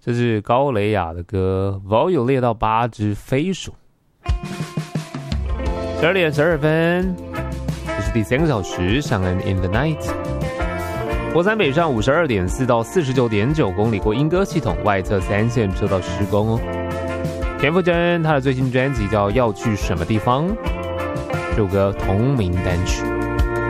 这是高蕾雅的歌 Vol 列到8只飞鼠。12点12分，这是第3个小时，上恩 In the Night。国三北上52.4到49.9公里过莺歌系统外侧3线车道施工哦。田馥甄他的最新专辑叫《要去什么地方》，这首歌同名单曲。